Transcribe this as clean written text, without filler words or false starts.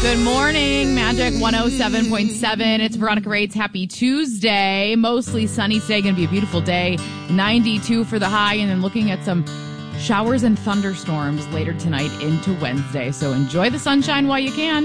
Good morning, Magic 107.7. It's Veronica Rates. Happy Tuesday. Mostly sunny today. Going to be a beautiful day. 92 for the high, and then looking at some showers and thunderstorms later tonight into Wednesday. So enjoy the sunshine while you can.